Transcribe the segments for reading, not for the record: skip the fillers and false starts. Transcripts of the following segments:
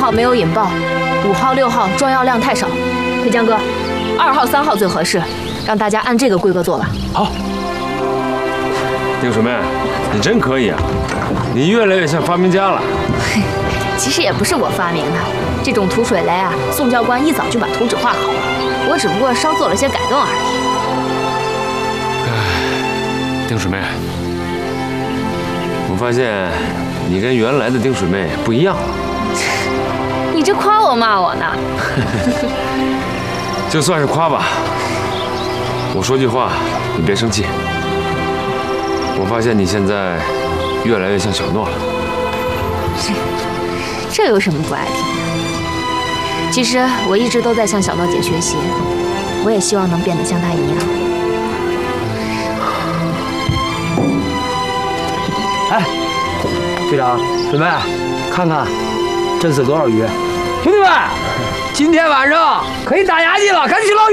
号没有引爆，5号、6号装药量太少。裴江哥，2号、3号最合适，让大家按这个规格做吧。 好。丁水妹，你真可以啊！你越来越像发明家了。 嘿，其实也不是我发明的，这种土水雷啊，宋教官一早就把图纸画好了，我只不过稍做了些改动而已。 丁水妹，我发现你跟原来的丁水妹不一样了。 你这夸我骂我呢？ 就算是夸吧。我说句话，你别生气。我发现你现在越来越像小诺了。 这有什么不爱听的？其实我一直都在向小诺姐学习，我也希望能变得像她一样。 哎，队长，准备看看这是多少鱼？兄弟们，今天晚上可以打牙祭了，赶紧去捞鱼！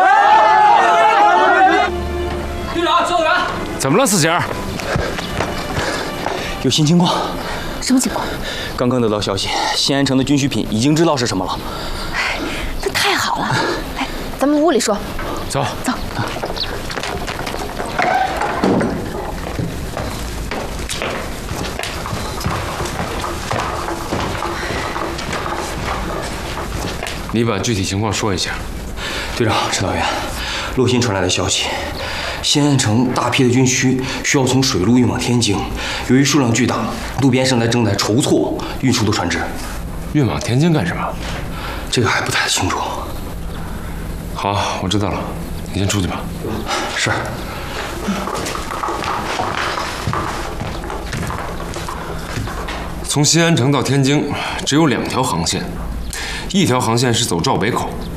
队长，救援！ 怎么了，四姐？ 有新情况。 什么情况？ 刚刚得到消息，新安城的军需品已经知道是什么了。 哎，那太好了！哎，咱们屋里说。 走走。 你把具体情况说一下。 队长，指导员，陆新传来的消息，新安城大批的军需需要从水路运往天津，由于数量巨大，路边上正在筹措运输的船只。 运往天津干什么？ 这个还不太清楚。 好，我知道了，你先出去吧。 是。 从新安城到天津只有2条航线，一条航线是走赵北口，